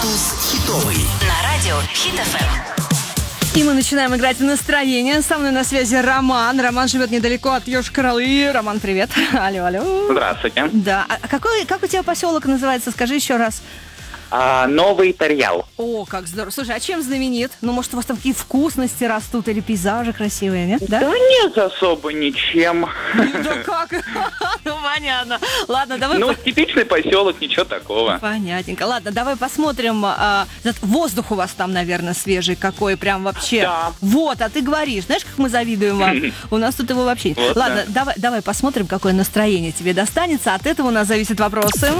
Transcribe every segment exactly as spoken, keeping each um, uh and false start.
Статус хитовый. На радио Хит эф эм. И мы начинаем играть в настроение. Со мной на связи Роман. Роман живет недалеко от Йошкар-Олы. Роман, привет. Алло, алло. Здравствуйте. Да. А какой, как у тебя поселок называется? Скажи еще раз. А, Новый Тарьял. О, как здорово. Слушай, а чем знаменит? Ну, может, у вас там какие вкусности растут или пейзажи красивые, нет? Да, Да нет особо ничем. Да как? Ну, понятно. Ладно, давай... Ну, по- типичный поселок, ничего такого. Понятненько. Ладно, давай посмотрим. а, за- Воздух у вас там, наверное, свежий какой, прям вообще. Да. Вот, а ты говоришь, знаешь, как мы завидуем вам? У нас тут его вообще нет. Вот, Ладно, да. давай, давай посмотрим, какое настроение тебе достанется. От этого у нас зависят вопросы.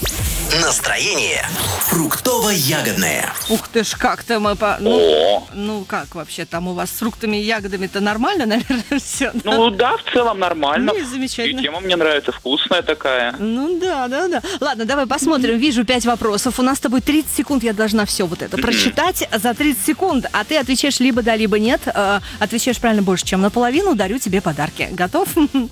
Настроение фруктово-ягодное. Ух ты ж, как-то мы по... Ну, О, ну, как вообще там у вас с фруктами и ягодами-то нормально, наверное, все? ну да, в целом нормально. Ну и замечательно. И тема мне нравится, вкусная такая. Ну да, да, да. Ладно, давай посмотрим. Вижу пять вопросов. У нас с тобой тридцать секунд. Я должна все вот это прочитать за тридцать секунд. А ты отвечаешь либо да, либо нет. Э, Отвечаешь правильно больше, чем наполовину. Дарю тебе подарки. Готов?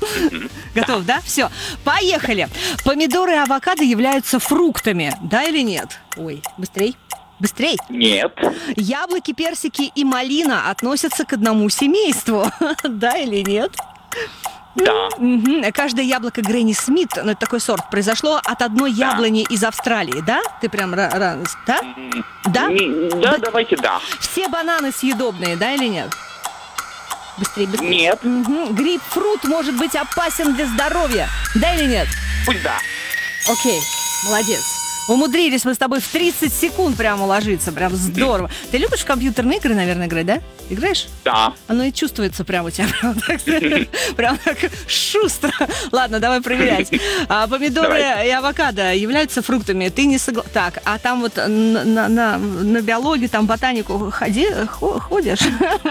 Готов, да? Все. Поехали. Помидоры и авокадо являются фруктами. Да или нет? Ой, быстрей. Быстрей. Нет. Яблоки, персики и малина относятся к одному семейству. Да или нет? Да. Мгм. Каждое яблоко Гренни Смит, ну это такой сорт, произошло от одной яблони из Австралии, да? Ты прям ра- ра- да? Да? Не- Да, Да. давайте да. Все бананы съедобные, да или нет? Быстрее, быстрее. Нет. Мгм. Грейпфрут может быть опасен для здоровья, да или нет? Пусть да. Окей, молодец. Умудрились мы с тобой в тридцать секунд прямо уложиться, прям здорово. Ты любишь в компьютерные игры, наверное, играть, да? Играешь? Да. Оно и чувствуется прямо у тебя, прям так, прям так шустро. Ладно, давай проверять. А, помидоры Давай. и авокадо являются фруктами. Ты не согласен. Так, а там вот на, на, на, на биологию, там ботанику ходи, хо- ходишь?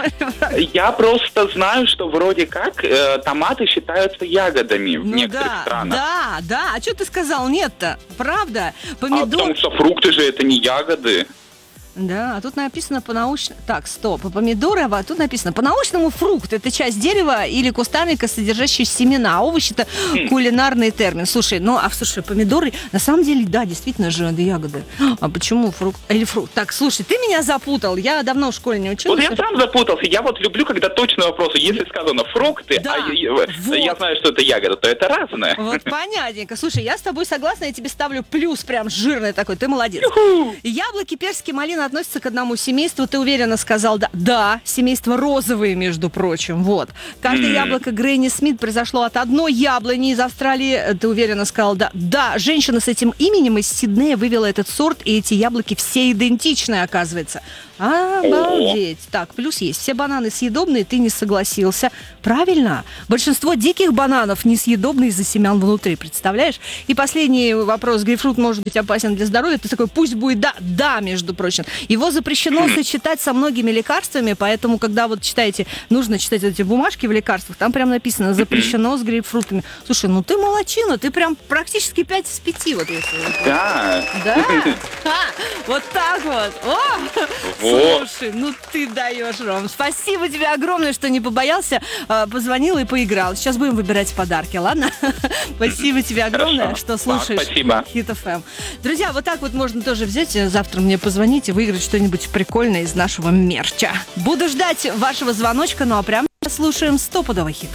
Я просто знаю, что вроде как э, томаты считаются ягодами в Ну некоторых да, странах. да, да. А что ты сказал? Нет-то. Правда? А Помидор... потому что фрукты же это не ягоды. Да, а тут написано по-научному... Так, стоп, а помидоры, а тут написано по-научному фрукт. Это часть дерева или кустарника, содержащий семена. А овощи — это кулинарный термин. Слушай, ну, а слушай, помидоры, на самом деле, да, действительно же это ягоды. А почему фрукт? Или фрукт? Так, слушай, ты меня запутал. Я давно в школе не училась. Вот я сам запутался. Я вот люблю, когда точные вопросы. Если сказано фрукты, Да, а я, вот. я знаю, что это ягода, то это разное. Вот понятненько. Слушай, я с тобой согласна, я тебе ставлю плюс прям жирный такой. Ты молодец. Юху! Яблоки, персики, малина относятся к одному семейству. Ты уверенно сказал да. Да, семейство розовые, между прочим. Вот. Каждое М. яблоко Гренни Смит произошло от одной яблони из Австралии. Ты уверенно сказал да. Да, женщина с этим именем из Сиднея вывела этот сорт, и эти яблоки все идентичные, оказывается. Обалдеть. Так, плюс есть. Все бананы съедобные, ты не согласился. Правильно. Большинство диких бананов несъедобны из-за семян внутри, представляешь? И последний вопрос. Грейпфрут может быть опасен для здоровья. Ты такой, пусть будет да. Да, между прочим. Его запрещено сочетать со многими лекарствами, поэтому, когда вот читаете, нужно читать эти бумажки в лекарствах, там прям написано запрещено с грейпфрутами. Слушай, ну ты молодчина, ты прям практически пять из пяти, вот если. Да. Да? Ха, вот так вот. О! Вот. Слушай, ну ты даешь, Ром. Спасибо тебе огромное, что не побоялся, а, позвонил и поиграл. Сейчас будем выбирать подарки, ладно? Спасибо тебе огромное, Хорошо. что Вам слушаешь спасибо. Хит эф эм. Друзья, вот так вот можно тоже взять, завтра мне позвонить и выиграть что-нибудь прикольное из нашего мерча. Буду ждать вашего звоночка, ну а прямо сейчас слушаем стопудовый хит.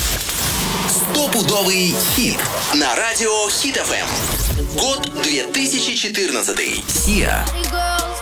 Стопудовый хит на радио Хит эф эм. Год две тысячи четырнадцатый. Сиа.